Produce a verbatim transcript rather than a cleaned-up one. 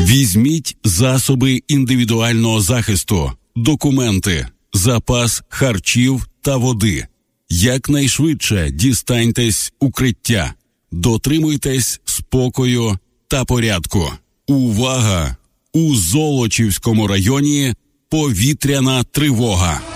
Візьміть засоби індивідуального захисту, документи, запас харчів та води. Якнайшвидше дістаньтесь укриття. Дотримуйтесь спокою та порядку. Увага! У Золочівському районі повітряна тривога.